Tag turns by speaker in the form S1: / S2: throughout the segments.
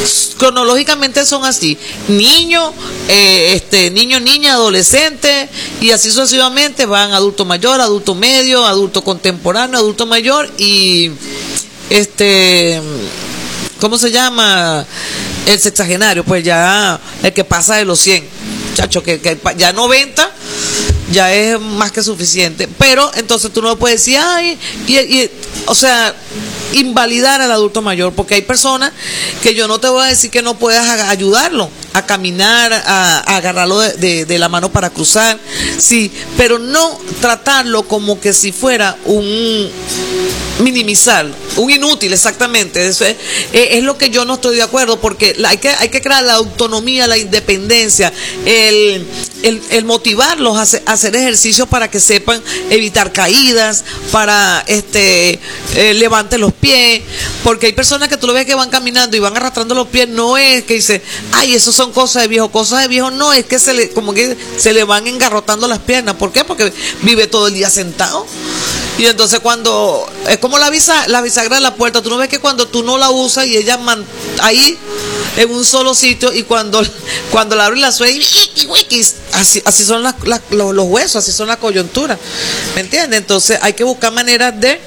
S1: cronológicamente son así: niño, niña, adolescente, y así sucesivamente van adulto mayor, adulto medio, adulto contemporáneo, adulto mayor y ¿cómo se llama? El sexagenario, pues ya el que pasa de los 100, chacho, que ya 90 ya es más que suficiente. Pero entonces tú no puedes decir, ay, o sea, invalidar al adulto mayor, porque hay personas que yo no te voy a decir que no puedas ayudarlo a caminar, a agarrarlo de la mano para cruzar, sí, pero no tratarlo como que si fuera minimizar, un inútil, exactamente. Eso es lo que yo no estoy de acuerdo, porque hay que crear la autonomía, la independencia, el motivarlos a hacer ejercicio para que sepan evitar caídas, para levanten los pies, porque hay personas que tú lo ves que van caminando y van arrastrando los pies, no es que dice, ay, eso son cosas de viejo, no, es que como que se le van engarrotando las piernas. ¿Por qué? Porque vive todo el día sentado. Y entonces cuando, es como la bisagra de la puerta, tú no ves que cuando tú no la usas y ella ahí en un solo sitio, y cuando la abres la suena, así son los huesos, así son las coyunturas, ¿me entiendes? Entonces hay que buscar maneras de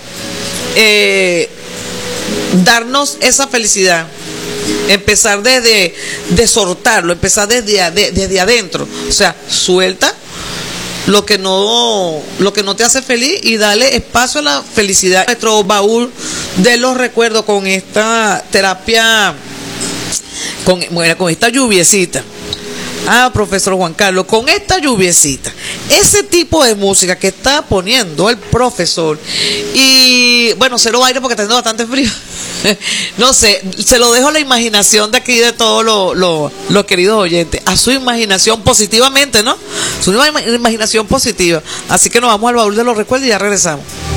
S1: darnos esa felicidad, empezar de soltarlo, empezar desde adentro, o sea, suelta lo que no te hace feliz y dale espacio a la felicidad. Nuestro baúl de los recuerdos con esta terapia, con esta lluviecita. Profesor Juan Carlos, con esta lluviecita, ese tipo de música que está poniendo el profesor, y bueno, cero aire porque está haciendo bastante frío. No sé, se lo dejo a la imaginación de aquí, de todos los queridos oyentes, a su imaginación positivamente, ¿no? Su imaginación positiva. Así que nos vamos al baúl de los recuerdos y ya regresamos.